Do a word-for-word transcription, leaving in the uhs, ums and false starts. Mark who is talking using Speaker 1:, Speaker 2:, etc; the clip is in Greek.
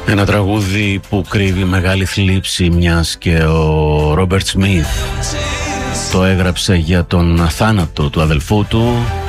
Speaker 1: Ένα τραγούδι που κρύβει μεγάλη θλίψη, μιας και ο Ρόμπερτ Σμιθ το έγραψε για τον θάνατο του αδελφού του,